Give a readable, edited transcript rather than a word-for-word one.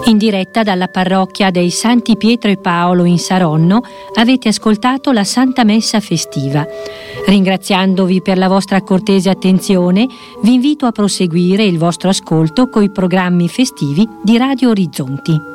In diretta dalla parrocchia dei Santi Pietro e Paolo in Saronno avete ascoltato la Santa Messa festiva. Ringraziandovi per la vostra cortese attenzione, vi invito a proseguire il vostro ascolto coi programmi festivi di Radio Orizzonti.